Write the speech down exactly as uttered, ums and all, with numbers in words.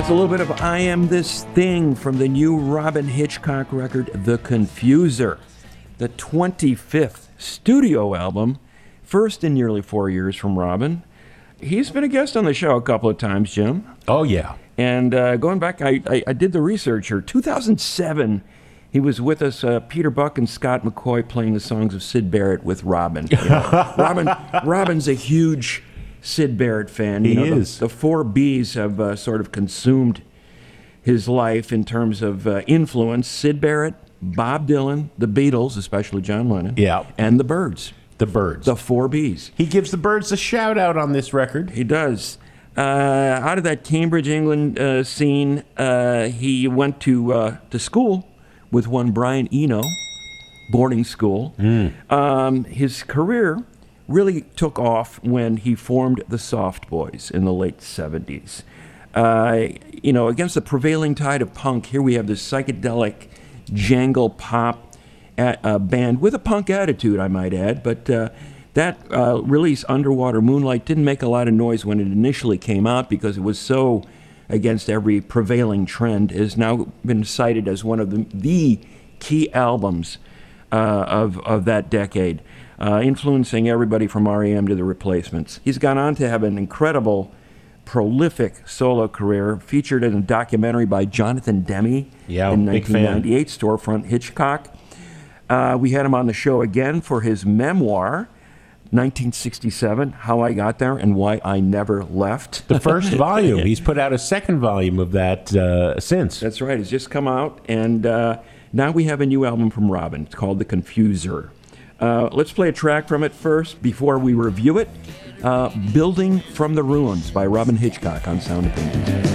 It's a little bit of I Am This Thing from the new Robyn Hitchcock record, The Confuser, the twenty-fifth studio album, first in nearly four years from Robyn. He's been a guest on the show a couple of times, Jim. Oh, yeah. And uh, going back, I, I, I did the research here. two thousand seven, he was with us, uh, Peter Buck and Scott McCoy, playing the songs of Syd Barrett with Robyn. You know, Robyn Robyn's a huge Syd Barrett fan. You He know, is. The, the four Bs have uh, sort of consumed his life in terms of uh, influence. Syd Barrett, Bob Dylan, the Beatles, especially John Lennon, Yeah. and the Byrds. The Byrds. The four Bs. He gives the Byrds a shout out on this record. He does. Uh, out of that Cambridge, England uh, scene, uh, he went to uh, to school with one Brian Eno, boarding school. Mm. Um, his career really took off when he formed the Soft Boys in the late seventies. Uh, you know, against the prevailing tide of punk, here we have this psychedelic jangle pop at, uh, band with a punk attitude, I might add. But uh, that uh, release, Underwater Moonlight, didn't make a lot of noise when it initially came out because it was so against every prevailing trend. It has now been cited as one of the, the key albums uh, of, of that decade. Uh, influencing everybody from R E M to the Replacements. He's gone on to have an incredible, prolific solo career, featured in a documentary by Jonathan Demme Yeah, in big fan. nineteen ninety-eight, Storefront Hitchcock. Uh, we had him on the show again for his memoir, nineteen sixty-seven, How I Got There and Why I Never Left. The first volume. He's put out a second volume of that uh, since. That's right. It's just come out, and uh, now we have a new album from Robyn. It's called The Confuser. Uh, let's play a track from it first before we review it. Uh, Building from the Ruins by Robyn Hitchcock on Sound Opinions.